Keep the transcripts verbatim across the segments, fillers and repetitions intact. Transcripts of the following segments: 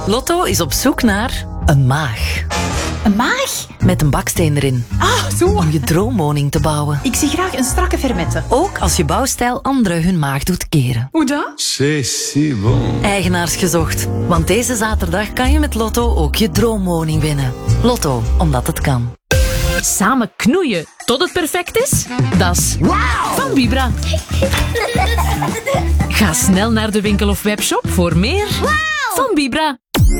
Lotto is op zoek naar een maag. Een maag? Met een baksteen erin. Ah, zo. Om je droomwoning te bouwen. Ik zie graag een strakke fermette. Ook als je bouwstijl anderen hun maag doet keren. Hoe dan? C'est si bon. Eigenaars gezocht. Want deze zaterdag kan je met Lotto ook je droomwoning winnen. Lotto, omdat het kan. Samen knoeien tot het perfect is? Dat is wow. Van Vibra. Ga snel naar de winkel of webshop voor meer wow. Van Vibra.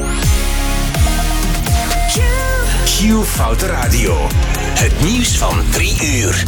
Q-Foute Radio. Het nieuws van drie uur.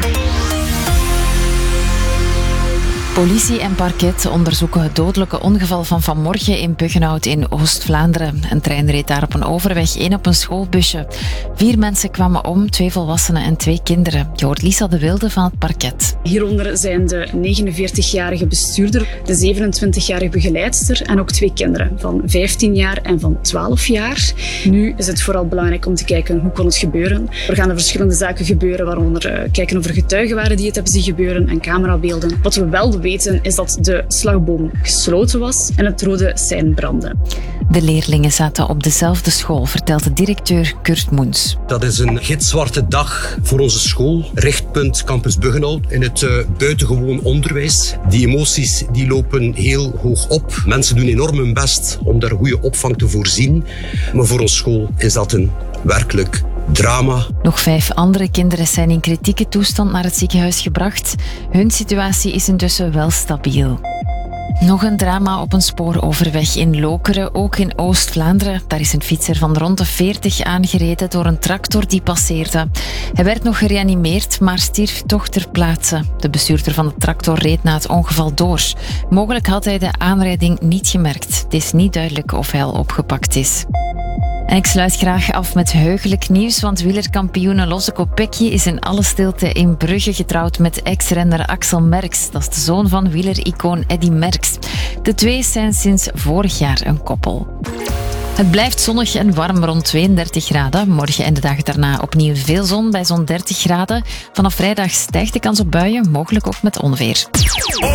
Politie en parket onderzoeken het dodelijke ongeval van vanmorgen in Buggenhout in Oost-Vlaanderen. Een trein reed daar op een overweg in op een schoolbusje. Vier mensen kwamen om, twee volwassenen en twee kinderen. Je hoort Lisa de Wilde van het parket. Hieronder zijn de negenenveertigjarige bestuurder, de zevenentwintigjarige begeleidster en ook twee kinderen van vijftien jaar en van twaalf jaar. Nu is het vooral belangrijk om te kijken hoe kon het gebeuren. Er gaan er verschillende zaken gebeuren, waaronder uh, kijken of er getuigen waren die het hebben zien gebeuren en camerabeelden. Wat we wel weten is dat de slagboom gesloten was en het rode sein brandde. De leerlingen zaten op dezelfde school, vertelt de directeur Kurt Moens. Dat is een gitzwarte dag voor onze school. Richtpunt Campus Buggenhout in het uh, buitengewoon onderwijs. Die emoties die lopen heel hoog op. Mensen doen enorm hun best om daar goede opvang te voorzien. Maar voor onze school is dat een werkelijk drama. Nog vijf andere kinderen zijn in kritieke toestand naar het ziekenhuis gebracht. Hun situatie is intussen wel stabiel. Nog een drama op een spooroverweg in Lokeren, ook in Oost-Vlaanderen. Daar is een fietser van rond de veertig aangereden door een tractor die passeerde. Hij werd nog gereanimeerd, maar stierf toch ter plaatse. De bestuurder van de tractor reed na het ongeval door. Mogelijk had hij de aanrijding niet gemerkt. Het is niet duidelijk of hij al opgepakt is. En ik sluit graag af met heugelijk nieuws, want wielerkampioene Lotte Kopecky is in alle stilte in Brugge getrouwd met ex-renner Axel Merckx. Dat is de zoon van wielericoon Eddy Merckx. De twee zijn sinds vorig jaar een koppel. Het blijft zonnig en warm rond tweeëndertig graden. Morgen en de dag daarna opnieuw veel zon bij zo'n dertig graden. Vanaf vrijdag stijgt de kans op buien, mogelijk ook met onweer.